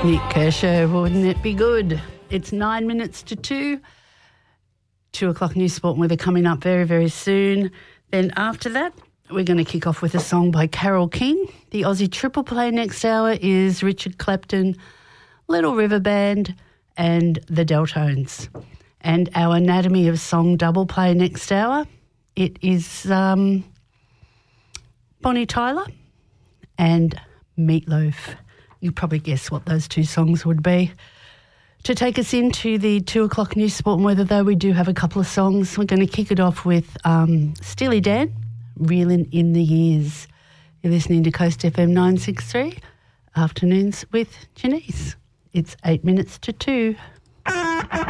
Nick Kershaw, wouldn't it be good? It's 9 minutes to 2. 2 o'clock news, sport and weather coming up very, very soon. Then after that, we're going to kick off with a song by Carole King. The Aussie triple play next hour is Richard Clapton, Little River Band and the Deltones. And our Anatomy of Song double play next hour, it is Bonnie Tyler and Meatloaf. You probably guess what those two songs would be. To take us into the 2 o'clock news, sport and weather, though, we do have a couple of songs. We're going to kick it off with Steely Dan, Reelin' in the Years. You're listening to Coast FM 963, Afternoons with Janice. It's 8 minutes to 2.